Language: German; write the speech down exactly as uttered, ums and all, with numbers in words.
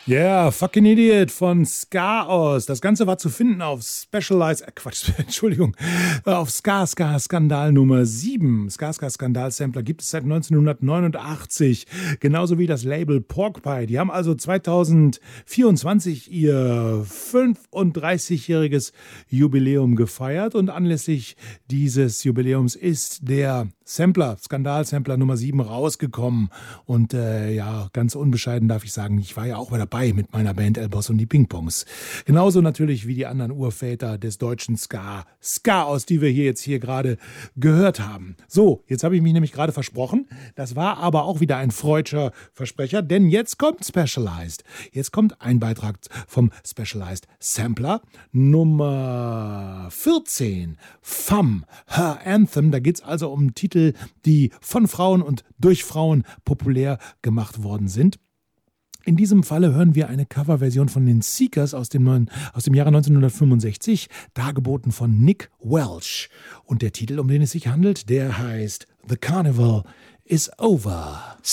Yeah, Fucking Idiot von Skaos. Das Ganze war zu finden auf Specialized, äh Quatsch, Entschuldigung, auf Ska Ska Skandal Nummer sieben. Ska Ska Skandal Sampler gibt es seit neunzehnhundertneunundachtzig. Genauso wie das Label Porkpie. Die haben also zweitausendvierundzwanzig ihr fünfunddreißigjähriges Jubiläum gefeiert und anlässlich dieses Jubiläums ist der Sampler, Skandal-Sampler Nummer sieben rausgekommen. Und äh, ja, ganz unbescheiden darf ich sagen, ich war ja auch mal dabei mit meiner Band El-Boss und die Ping-Pongs. Genauso natürlich wie die anderen Urväter des deutschen Ska, Skaos, die wir hier jetzt hier gerade gehört haben. So, jetzt habe ich mich nämlich gerade versprochen. Das war aber auch wieder ein freudscher Versprecher, denn jetzt kommt Specialized. Jetzt kommt ein Beitrag vom Specialized Sampler Nummer vierzehn, Femme, Her Anthem. Da geht es also um Titel, die von Frauen und durch Frauen populär gemacht worden sind. In diesem Falle hören wir eine Coverversion von den Seekers aus dem, neuen, aus dem Jahre neunzehnhundertfünfundsechzig, dargeboten von Nick Welch. Und der Titel, um den es sich handelt, der heißt The Carnival is Over.